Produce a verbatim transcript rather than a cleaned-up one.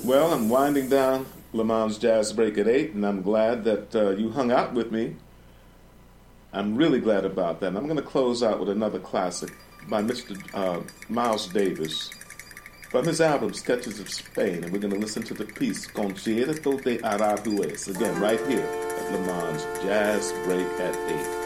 Well, I'm winding down Le Mans Jazz Break at eight, and I'm glad that uh, you hung out with me. I'm really glad about that. And I'm going to close out with another classic by Mister Uh, Miles Davis from his album Sketches of Spain, and we're going to listen to the piece Concierto de Aranjuez, again, right here at Le Mans Jazz Break at eight.